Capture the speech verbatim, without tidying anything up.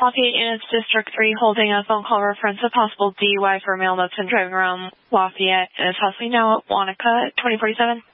Lafayette Units District three holding a phone call reference of possible D U I for male that's been driving around Lafayette and is possibly now at Wanaka twenty forty-seven.